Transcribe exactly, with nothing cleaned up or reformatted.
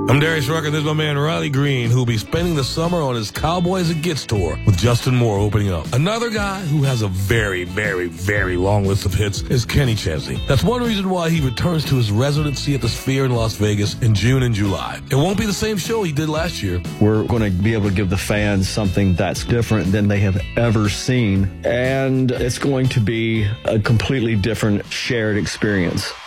I'm Darius Rucker. There's my man Riley Green, who'll be spending the summer on his Cowboys It Gets tour with Justin Moore opening up. Another guy who has a very, very, very long list of hits is Kenny Chesney. That's one reason why he returns to his residency at the Sphere in Las Vegas in June and July. It won't be the same show he did last year. We're going to be able to give the fans something that's different than they have ever seen, and it's going to be a completely different shared experience.